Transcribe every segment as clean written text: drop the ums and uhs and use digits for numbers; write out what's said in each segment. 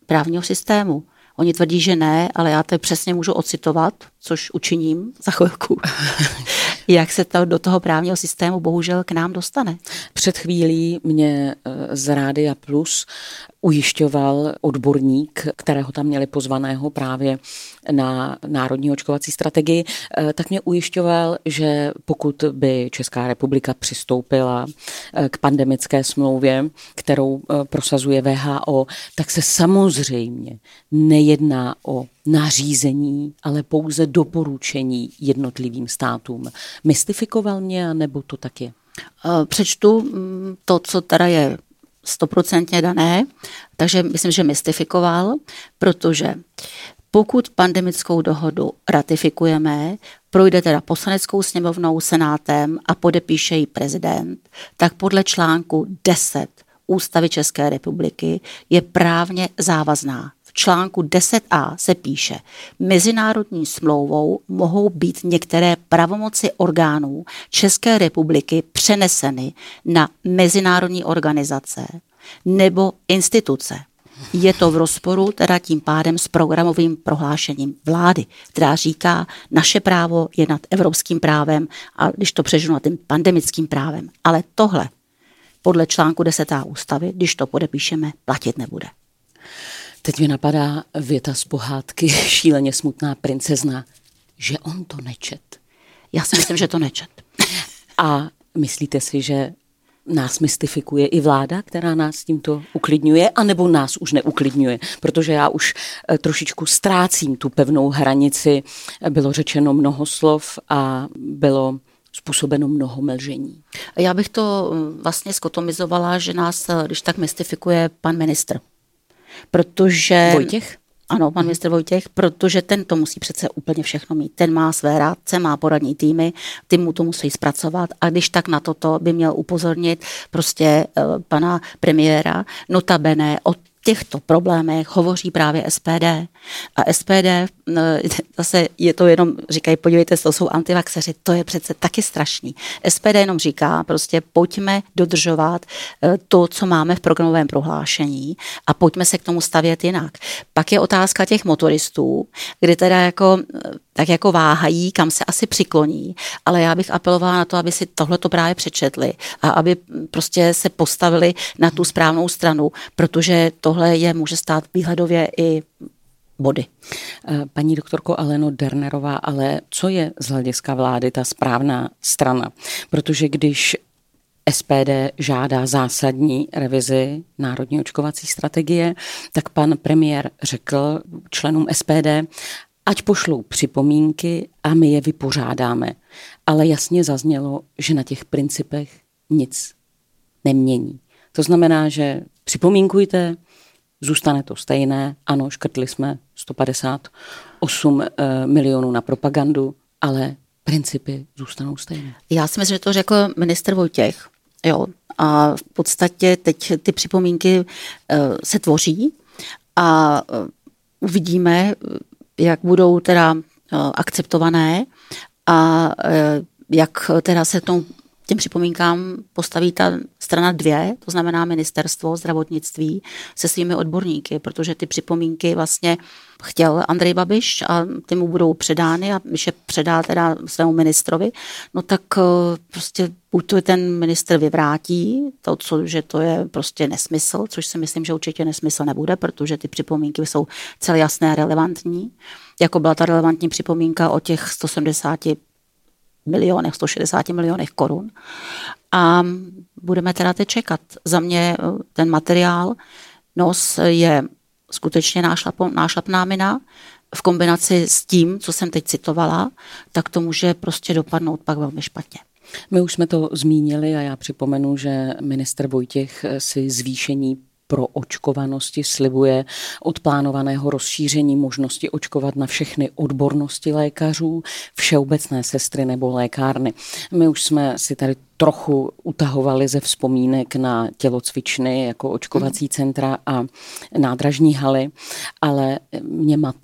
právního systému. Oni tvrdí, že ne, ale já to přesně můžu ocitovat, což učiním za chvilku, jak se to do toho právního systému bohužel k nám dostane. Před chvílí mě z Rádia Plus ujišťoval odborník, kterého tam měli pozvaného právě na národní očkovací strategii, tak mě ujišťoval, že pokud by Česká republika přistoupila k pandemické smlouvě, kterou prosazuje WHO, tak se samozřejmě nejedná o nařízení, ale pouze doporučení jednotlivým státům. Mystifikoval mě, nebo to tak je? Přečtu to, co teda je 100% dané, takže myslím, že mystifikoval, protože pokud pandemickou dohodu ratifikujeme, projde teda poslaneckou sněmovnou, senátem a podepíše ji prezident, tak podle článku 10 Ústavy České republiky je právně závazná. V článku 10a se píše, mezinárodní smlouvou mohou být některé pravomoci orgánů České republiky přeneseny na mezinárodní organizace nebo instituce. Je to v rozporu teda tím pádem s programovým prohlášením vlády, která říká, naše právo je nad evropským právem a když to přeženu nad tím pandemickým právem. Ale tohle podle článku 10a ústavy, když to podepíšeme, platit nebude. Teď mi napadá věta z pohádky Šíleně smutná princezna, že on to nečet. Já si myslím, že to nečet. A myslíte si, že nás mystifikuje i vláda, která nás tímto uklidňuje, anebo nás už neuklidňuje? Protože já už trošičku ztrácím tu pevnou hranici. Bylo řečeno mnoho slov a bylo způsobeno mnoho mlžení. Já bych to vlastně skotomizovala, že nás, když tak mystifikuje pan ministr. Protože... Vojtěch? Ano, pan ministr Vojtěch, protože ten to musí přece úplně všechno mít. Ten má své rádce, má poradní týmy, ty mu to musí zpracovat a když tak na toto by měl upozornit prostě pana premiéra, notabene o těchto problémech hovoří právě SPD. A SPD, zase je to jenom, říkají, podívejte, to jsou antivaxeři, to je přece taky strašný. SPD jenom říká, prostě pojďme dodržovat to, co máme v programovém prohlášení a pojďme se k tomu stavět jinak. Pak je otázka těch motoristů, kdy teda tak jako váhají, kam se asi přikloní, ale já bych apelovala na to, aby si tohleto právě přečetli a aby prostě se postavili na tu správnou stranu, protože tohle může stát výhledově i body. Paní doktorko Aleno Dernerová, ale co je z hlediska vlády ta správná strana? Protože když SPD žádá zásadní revizi národní očkovací strategie, tak pan premiér řekl členům SPD, ať pošlou připomínky a my je vypořádáme. Ale jasně zaznělo, že na těch principech nic nemění. To znamená, že připomínkujte, zůstane to stejné. Ano, škrtli jsme 158 milionů na propagandu, ale principy zůstanou stejné. Já si myslím, že to řekl ministr Vojtěch. Jo. A v podstatě teď ty připomínky se tvoří a uvidíme, jak budou teda akceptované a jak teda se těm připomínkám postaví ta strana 2, to znamená ministerstvo zdravotnictví se svými odborníky, protože ty připomínky vlastně chtěl Andrej Babiš a ty mu budou předány a když je předá teda svému ministrovi, no tak prostě buď to ten ministr vyvrátí, že to je prostě nesmysl, což si myslím, že určitě nesmysl nebude, protože ty připomínky jsou celé jasné a relevantní, jako byla ta relevantní připomínka o těch 160 milionech korun. A budeme teda teď čekat. Za mě ten materiál NOS je skutečně nášlapná mina. V kombinaci s tím, co jsem teď citovala, tak to může prostě dopadnout pak velmi špatně. My už jsme to zmínili a já připomenu, že ministr Vojtěch si zvýšení pro očkovanosti slibuje od plánovaného rozšíření možnosti očkovat na všechny odbornosti lékařů, všeobecné sestry nebo lékárny. My už jsme si tady trochu utahovali ze vzpomínek na tělocvičny jako očkovací centra a nádražní haly, ale mě mate,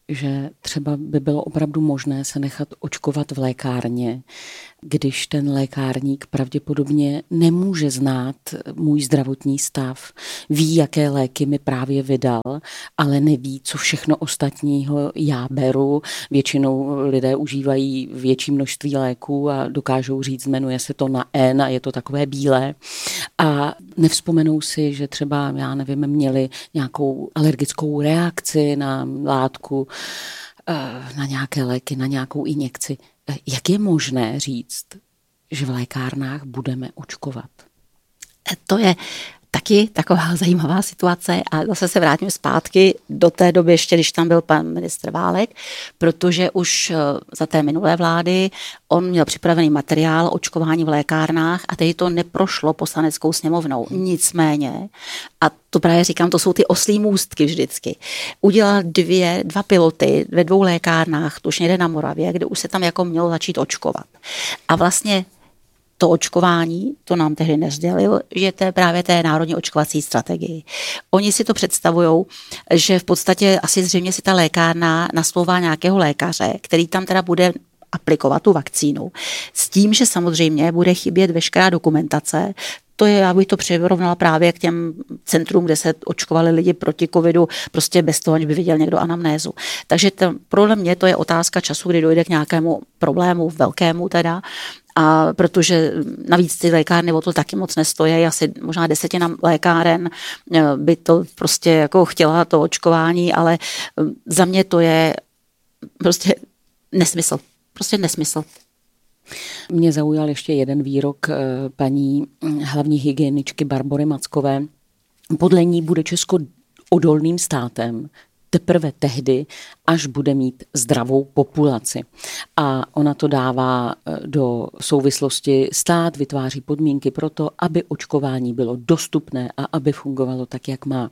že třeba by bylo opravdu možné se nechat očkovat v lékárně, když ten lékárník pravděpodobně nemůže znát můj zdravotní stav, ví, jaké léky mi právě vydal, ale neví, co všechno ostatního já beru. Většinou lidé užívají větší množství léků a dokážou říct, jmenuje se to na N a je to takové bílé. A nevzpomenou si, že třeba, já nevím, měli nějakou alergickou reakci na látku, na nějaké léky, na nějakou injekci. Jak je možné říct, že v lékárnách budeme očkovat? To je taky taková zajímavá situace a zase se vrátím zpátky do té doby, ještě když tam byl pan ministr Válek, protože už za té minulé vlády on měl připravený materiál očkování v lékárnách a teď to neprošlo Poslaneckou sněmovnou. Nicméně, a to právě říkám, to jsou ty oslí můstky vždycky, udělal dva piloty ve 2 lékárnách, to už někde na Moravě, kde už se tam jako mělo začít očkovat. A vlastně to očkování, to nám tehdy nesdělil, že to je právě té národní očkovací strategii. Oni si to představujou, že v podstatě asi zřejmě si ta lékárna naslouvá nějakého lékaře, který tam teda bude aplikovat tu vakcínu. S tím, že samozřejmě bude chybět veškerá dokumentace. To je, já bych to přirovnala právě k těm centrům, kde se očkovali lidi proti covidu, prostě bez toho, aniž by viděl někdo anamnézu. Takže podle mě to je otázka času, kdy dojde k nějakému problému velkému teda, a protože navíc ty lékárny o to taky moc nestojí, asi možná 10% lékáren by to prostě jako chtěla to očkování, ale za mě to je prostě nesmysl. Prostě nesmysl. Mě zaujal ještě jeden výrok paní hlavní hygieničky Barbory Mackové. Podle ní bude Česko odolným státem teprve tehdy, až bude mít zdravou populaci. A ona to dává do souvislosti, stát vytváří podmínky pro to, aby očkování bylo dostupné a aby fungovalo tak, jak má.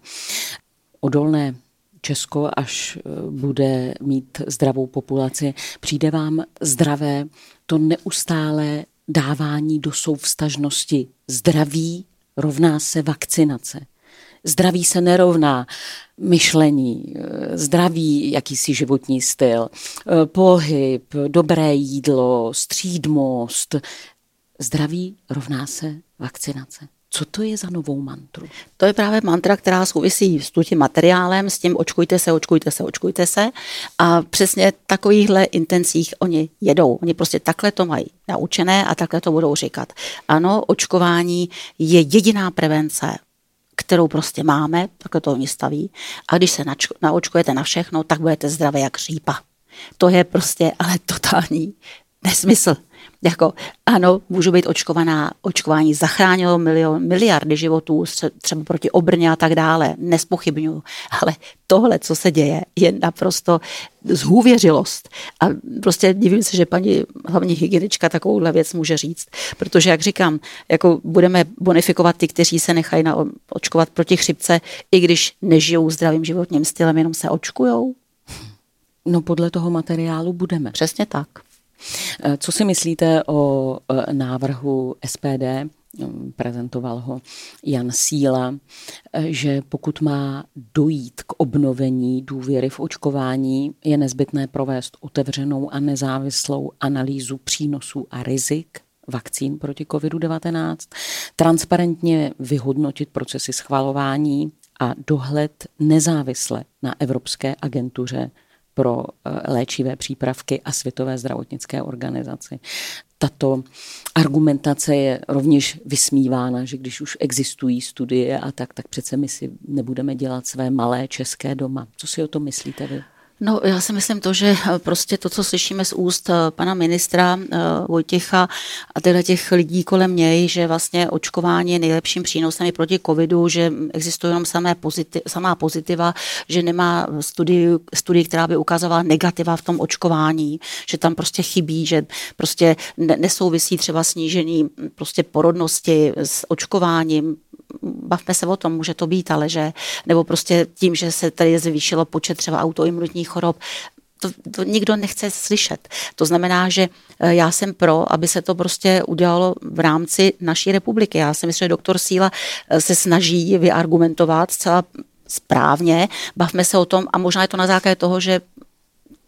Odolné Česko, až bude mít zdravou populaci, přijde vám zdravé to neustále dávání do souvztažnosti. Zdraví rovná se vakcinace. Zdraví se nerovná myšlení, zdraví, jakýsi životní styl, pohyb, dobré jídlo, střídmost. Zdraví rovná se vakcinace. Co to je za novou mantru? To je právě mantra, která souvisí s tím materiálem, s tím očkujte se, očkujte se, očkujte se. A přesně takovýchhle intencích oni jedou. Oni prostě takhle to mají naučené a takhle to budou říkat. Ano, očkování je jediná prevence, kterou prostě máme, takhle to oni staví. A když se naočkujete na všechno, tak budete zdravé jak řípa. To je prostě ale totální nesmysl. Jako, ano, můžu být očkovaná, očkování zachránilo miliardy životů, třeba proti obrně a tak dále, nespochybnuju, ale tohle, co se děje, je naprosto zhůvěřilost. A prostě divím se, že paní hlavní hygienička takovouhle věc může říct, protože, jak říkám, jako budeme bonifikovat ty, kteří se nechají očkovat proti chřipce, i když nežijou zdravým životním stylem, jenom se očkujou? No podle toho materiálu budeme. Přesně tak. Co si myslíte o návrhu SPD, prezentoval ho Jan Síla, že pokud má dojít k obnovení důvěry v očkování, je nezbytné provést otevřenou a nezávislou analýzu přínosů a rizik vakcín proti COVID-19, transparentně vyhodnotit procesy schvalování a dohled nezávisle na Evropské agentuře pro léčivé přípravky a Světové zdravotnické organizaci. Tato argumentace je rovněž vysmívána, že když už existují studie a tak přece my si nebudeme dělat své malé české doma. Co si o tom myslíte vy? No, já si myslím to, že prostě to, co slyšíme z úst pana ministra Vojtěcha a těch lidí kolem něj, že vlastně očkování je nejlepším přínosem i proti covidu, že existují jenom samá pozitiva, že nemá studii, která by ukazovala negativa v tom očkování, že tam prostě chybí, že prostě nesouvisí třeba snížení prostě porodnosti s očkováním. Bavme se o tom, může to být, ale že, nebo prostě tím, že se tady zvýšilo počet třeba autoimunitních chorob, to nikdo nechce slyšet. To znamená, že já jsem pro, aby se to prostě udělalo v rámci naší republiky. Já si myslím, že doktor Síla se snaží vyargumentovat zcela správně, bavme se o tom a možná je to na základě toho, že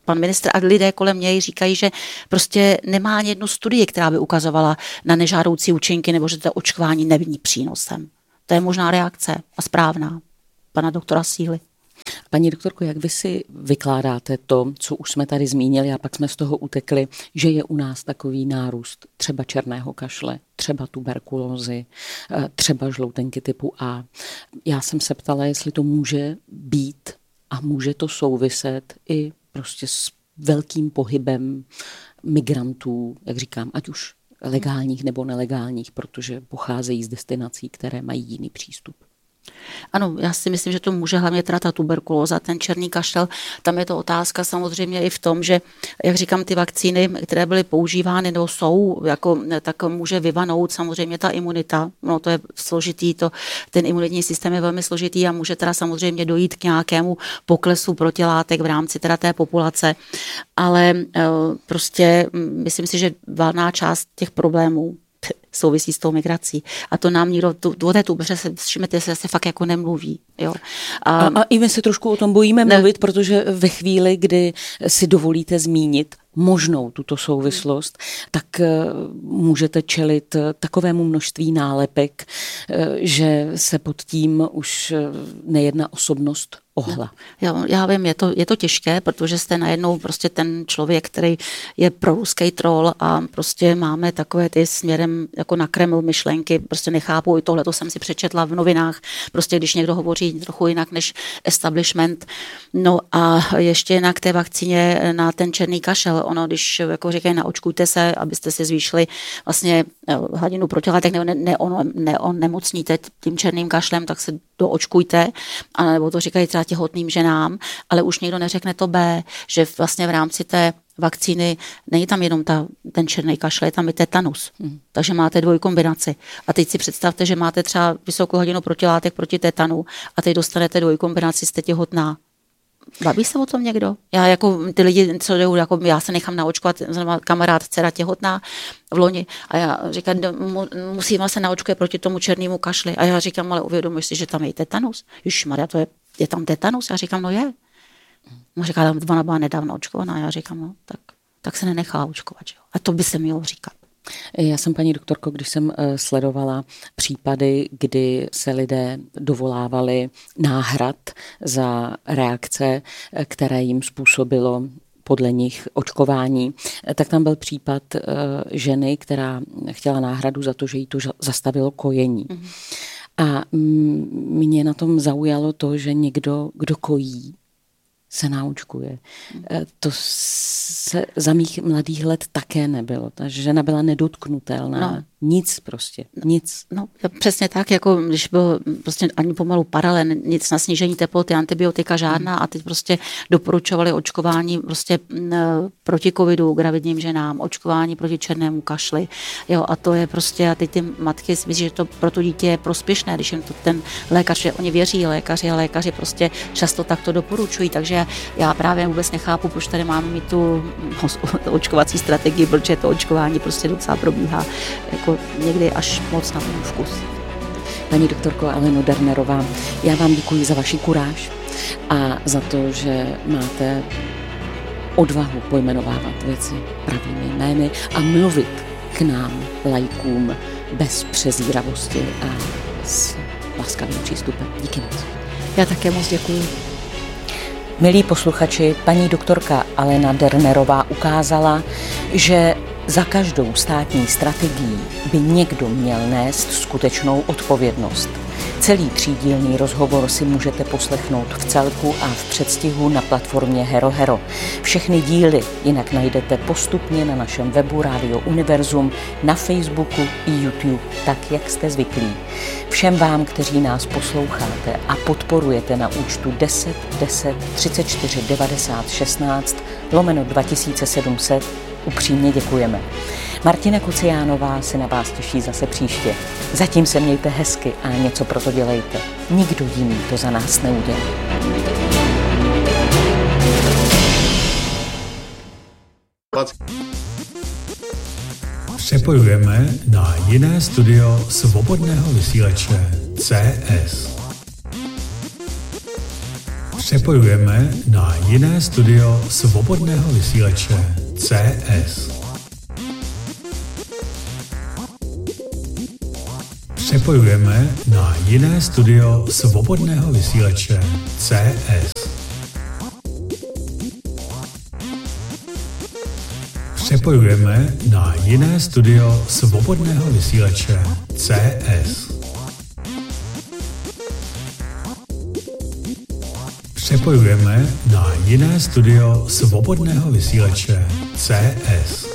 pan ministr a lidé kolem něj říkají, že prostě nemá ani jednu studii, která by ukazovala na nežádoucí účinky nebo že to očkování není přínosem. To je možná reakce a správná pana doktora Síly. Paní doktorko, jak vy si vykládáte to, co už jsme tady zmínili a pak jsme z toho utekli, že je u nás takový nárůst třeba černého kašle, třeba tuberkulózy, třeba žloutenky typu A. Já jsem se ptala, jestli to může být a může to souviset i prostě s velkým pohybem migrantů, jak říkám, ať už legálních nebo nelegálních, protože pocházejí z destinací, které mají jiný přístup. Ano, já si myslím, že to může hlavně teda ta tuberkulóza, ten černý kašel. Tam je to otázka samozřejmě i v tom, že, jak říkám, ty vakcíny, které byly používány nebo jsou, tak může vyvanout samozřejmě ta imunita. No to je složitý, ten imunitní systém je velmi složitý a může teda samozřejmě dojít k nějakému poklesu protilátek v rámci teda té populace. Ale prostě myslím si, že valná část těch problémů souvisí s tou migrací. A to nám nikdo, o té tubeře se fakt jako nemluví. Jo. A i my se trošku o tom bojíme mluvit, protože ve chvíli, kdy si dovolíte zmínit možnou tuto souvislost, tak můžete čelit takovému množství nálepek, že se pod tím už nejedna osobnost ohla. Já vím, je to těžké, protože jste najednou prostě ten člověk, který je proruský troll a prostě máme takové ty směrem jako na Kreml myšlenky, prostě nechápu, i tohle to jsem si přečetla v novinách, prostě když někdo hovoří trochu jinak než establishment. No a ještě jinak té vakcíně na ten černý kašel, ono, když jako říkají, naočkujte se, abyste si zvýšili vlastně hladinu protilátek, nemocníte tím černým kašlem, tak se doočkujte, nebo to říkají třeba těhotným ženám, ale už někdo neřekne to B, že vlastně v rámci té vakcíny není tam jenom ten černý kašel, je tam i tetanus. Takže máte dvojkombinaci. A teď si představte, že máte třeba vysokou hladinu protilátek proti tetanu a teď dostanete dvojkombinaci, jste těhotná. Baví se o tom někdo? Já jako ty lidi, co jdou, jako já se nechám naočkovat, kamarád, dcera těhotná v loni a já říkám, musím se naočkovat proti tomu černému kašli. A já říkám, ale uvědomuješ si, že tam je tetanus? Ježišmarja, je tam tetanus? Já říkám, no je. No říká, ona byla nedávno očkovaná. Já říkám, no tak se nenechá očkovat. Že? A to by se mělo říkat. Já jsem, paní doktorko, když jsem sledovala případy, kdy se lidé dovolávali náhrad za reakce, které jim způsobilo podle nich očkování, tak tam byl případ ženy, která chtěla náhradu za to, že jí to zastavilo kojení. A mě na tom zaujalo to, že někdo, kdo kojí, se naočkuje. To se za mých mladých let také nebylo. Ta žena byla nedotknutelná. No. Nic prostě. Nic. No, přesně tak, jako když byl prostě ani pomalu paralen, nic na snížení teploty, antibiotika žádná a teď prostě doporučovali očkování prostě proti covidu gravidním ženám, očkování proti černému kašli. Jo, a to je prostě, a teď ty matky si myslí, že to pro to dítě je prospěšné, když jim to ten lékař, že oni věří lékaři a lékaři prostě často takto doporučují, takže já právě vůbec nechápu, proč tady máme mít tu očkovací strategii, protože to očkování prostě docela probíhá jako někdy až moc na můj vkus. Paní doktorko Aleno Dernerová, já vám děkuji za vaši kuráž a za to, že máte odvahu pojmenovávat věci pravými jmény a mluvit k nám, laikům, bez přezíravosti a s laskavým přístupem. Díky moc. Já také moc děkuji. Milí posluchači, paní doktorka Alena Dernerová ukázala, že za každou státní strategií by někdo měl nést skutečnou odpovědnost. Celý třídílný rozhovor si můžete poslechnout v celku a v předstihu na platformě HeroHero. Všechny díly jinak najdete postupně na našem webu Radio Univerzum, na Facebooku i YouTube, tak jak jste zvyklí. Všem vám, kteří nás posloucháte a podporujete na účtu 10 10 34 90 16 /2700, upřímně děkujeme. Martina Kuciánová se na vás těší zase příště. Zatím se mějte hezky a něco pro to dělejte. Nikdo jiný to za nás neudělá. Přepojujeme na jiné studio svobodného vysílače CS. Přepojujeme na jiné studio svobodného vysílače CS. Přepojujeme na jiné studio svobodného vysílače CS. Přepojujeme na jiné studio svobodného vysílače CS. Přepojujeme na jiné studio svobodného vysílače CS.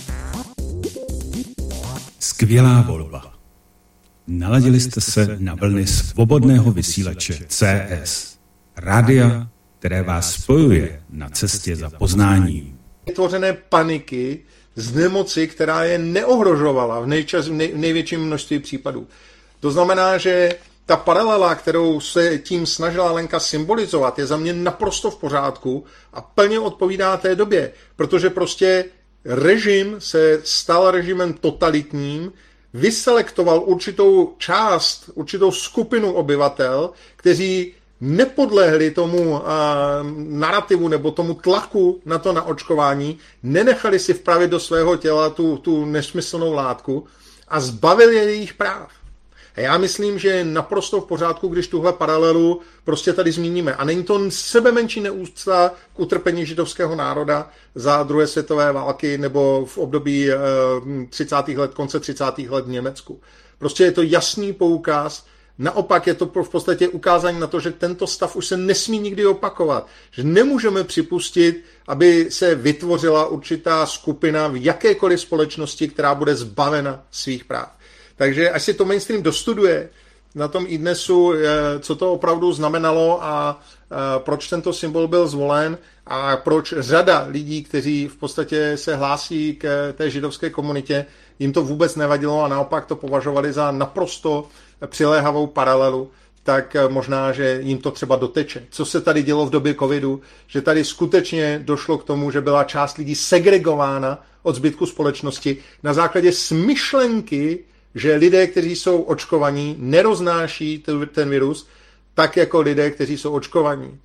Skvělá volba. Naladili jste se na vlny svobodného vysílače CS. Rádia, které vás spojuje na cestě za poznáním. Vytvořené paniky z nemoci, která je neohrožovala v největším množství případů. To znamená, že ta paralela, kterou se tím snažila Lenka symbolizovat, je za mě naprosto v pořádku a plně odpovídá té době, protože prostě režim se stal režimem totalitním, vyselektoval určitou část, určitou skupinu obyvatel, kteří nepodlehli tomu narrativu nebo tomu tlaku na to naočkování, nenechali si vpravit do svého těla tu nesmyslnou látku a zbavili je jejich práv. A já myslím, že je naprosto v pořádku, když tuhle paralelu prostě tady zmíníme. A není to sebemenší neúcta k utrpení židovského národa za druhé světové války nebo v období 30. let, konce 30. let v Německu. Prostě je to jasný poukaz. Naopak je to v podstatě ukázání na to, že tento stav už se nesmí nikdy opakovat. Že nemůžeme připustit, aby se vytvořila určitá skupina v jakékoliv společnosti, která bude zbavena svých práv. Takže až si to mainstream dostuduje na tom iDnesu, co to opravdu znamenalo a proč tento symbol byl zvolen a proč řada lidí, kteří v podstatě se hlásí k té židovské komunitě, jim to vůbec nevadilo a naopak to považovali za naprosto přiléhavou paralelu, tak možná, že jim to třeba doteče. Co se tady dělo v době covidu, že tady skutečně došlo k tomu, že byla část lidí segregována od zbytku společnosti na základě smyšlenky, že lidé, kteří jsou očkovaní, neroznáší ten virus tak jako lidé, kteří jsou očkovaní.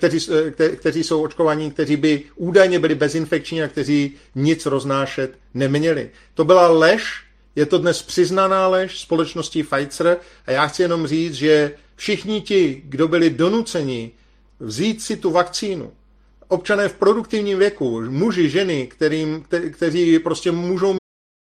Kteří jsou očkovaní, kteří by údajně byli bezinfekční a kteří nic roznášet neměli. To byla lež, je to dnes přiznaná lež společností Pfizer a já chci jenom říct, že všichni ti, kdo byli donuceni vzít si tu vakcínu, občané v produktivním věku, muži, ženy, kteří prostě můžou